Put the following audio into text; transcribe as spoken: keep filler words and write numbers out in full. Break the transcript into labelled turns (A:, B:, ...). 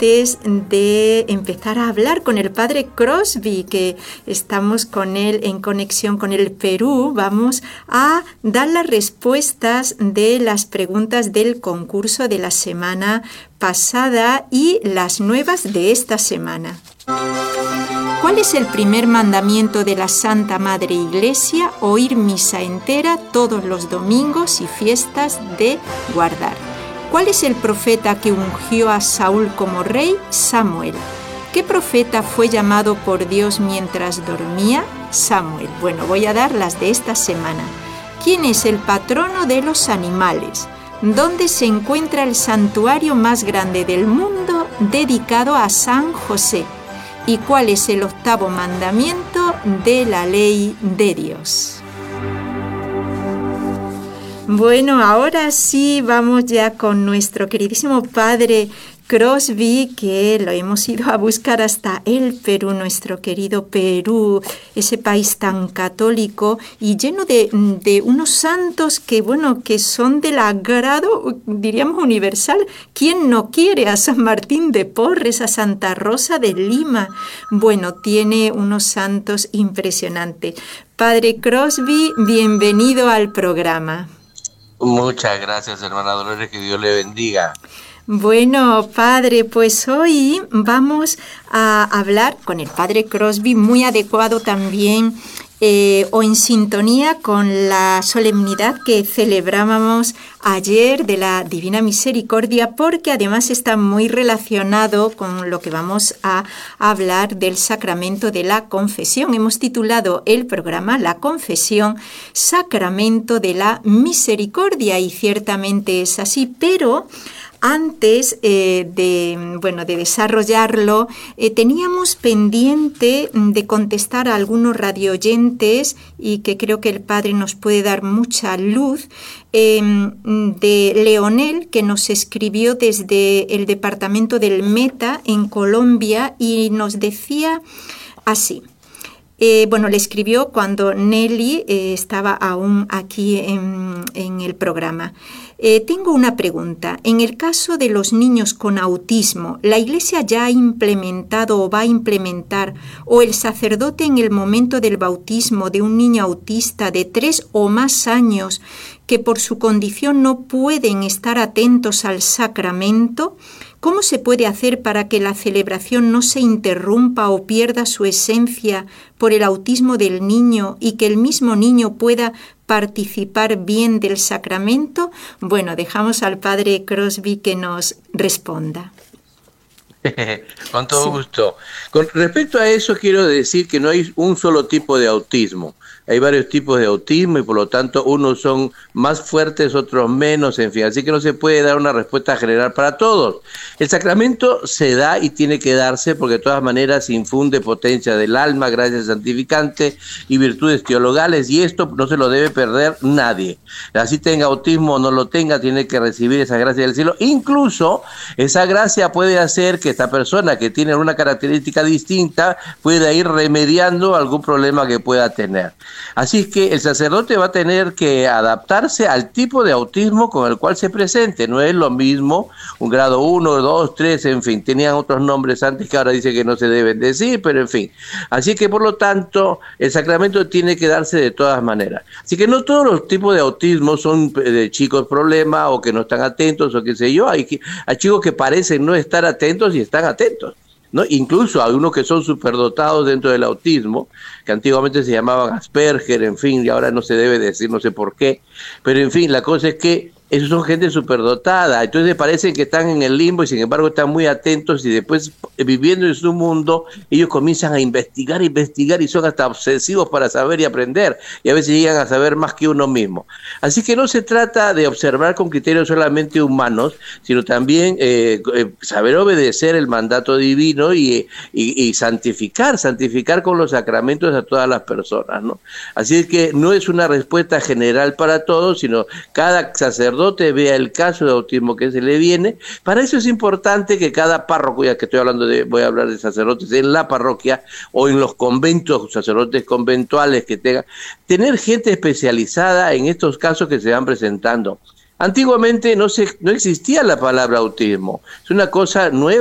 A: antes de empezar a hablar con el padre Crosby, que estamos con él en conexión con el Perú, vamos a dar las respuestas de las preguntas del concurso de la semana pasada y las nuevas de esta semana. ¿Cuál es el primer mandamiento de la Santa Madre Iglesia? Oír misa entera todos los domingos y fiestas de guardar. ¿Cuál es el profeta que ungió a Saúl como rey? Samuel. ¿Qué profeta fue llamado por Dios mientras dormía? Samuel. Bueno, voy a dar las de esta semana. ¿Quién es el patrono de los animales? ¿Dónde se encuentra el santuario más grande del mundo dedicado a San José? ¿Y cuál es el octavo mandamiento de la ley de Dios? Bueno, ahora sí vamos ya con nuestro queridísimo padre Crosby, que lo hemos ido a buscar hasta el Perú, nuestro querido Perú, ese país tan católico y lleno de, de unos santos que, bueno, que son del agrado, diríamos, universal. ¿Quién no quiere a San Martín de Porres, a Santa Rosa de Lima? Bueno, tiene unos santos impresionantes. Padre Crosby, bienvenido al programa.
B: Muchas gracias, hermana Dolores, que Dios le bendiga.
A: Bueno, padre, pues hoy vamos a hablar con el padre Crosby, muy adecuado también eh, o en sintonía con la solemnidad que celebrábamos ayer de la Divina Misericordia, porque además está muy relacionado con lo que vamos a hablar del sacramento de la confesión. Hemos titulado el programa La Confesión, Sacramento de la Misericordia, y ciertamente es así, pero antes eh, de, bueno, de desarrollarlo, eh, teníamos pendiente de contestar a algunos radioyentes y que creo que el Padre nos puede dar mucha luz, eh, de Leonel, que nos escribió desde el departamento del Meta en Colombia y nos decía así. Eh, bueno, le escribió cuando Nelly eh, estaba aún aquí en, en el programa. Eh, tengo una pregunta. En el caso de los niños con autismo, ¿la Iglesia ya ha implementado o va a implementar, o el sacerdote en el momento del bautismo de un niño autista de tres o más años que por su condición no pueden estar atentos al sacramento? ¿Cómo se puede hacer para que la celebración no se interrumpa o pierda su esencia por el autismo del niño y que el mismo niño pueda participar bien del sacramento? Bueno, dejamos al padre Crosby que nos responda.
B: Con todo
A: Sí.
B: gusto. Con respecto a eso, quiero decir que no hay un solo tipo de autismo. Hay varios tipos de autismo y por lo tanto unos son más fuertes, otros menos, en fin. Así que no se puede dar una respuesta general para todos. El sacramento se da y tiene que darse porque de todas maneras infunde potencia del alma, gracia santificante y virtudes teologales, y esto no se lo debe perder nadie. Así tenga autismo o no lo tenga, tiene que recibir esa gracia del cielo. Incluso esa gracia puede hacer que esta persona que tiene una característica distinta pueda ir remediando algún problema que pueda tener. Así es que el sacerdote va a tener que adaptarse al tipo de autismo con el cual se presente. No es lo mismo un grado uno, dos, tres, en fin, tenían otros nombres antes que ahora dice que no se deben decir, pero en fin. Así que por lo tanto el sacramento tiene que darse de todas maneras. Así que no todos los tipos de autismo son de chicos problemas o que no están atentos o qué sé yo. Hay, hay chicos que parecen no estar atentos y están atentos, ¿no? Incluso hay unos que son superdotados dentro del autismo, que antiguamente se llamaban Asperger, en fin, y ahora no se debe decir, no sé por qué, pero en fin, la cosa es que esos son gente superdotada, entonces parecen que están en el limbo y sin embargo están muy atentos y después viviendo en su mundo, ellos comienzan a investigar, investigar y son hasta obsesivos para saber y aprender y a veces llegan a saber más que uno mismo. Así que no se trata de observar con criterios solamente humanos, sino también eh, eh, saber obedecer el mandato divino y, y, y santificar, santificar con los sacramentos a todas las personas, ¿no? Así es que no es una respuesta general para todos, sino cada sacerdote vea el caso de autismo que se le viene. Para eso es importante que cada párroco, ya que estoy hablando de, voy a hablar de sacerdotes en la parroquia o en los conventos, sacerdotes conventuales que tengan, tener gente especializada en estos casos que se van presentando. Antiguamente no se, no existía la palabra autismo, es una cosa nueva.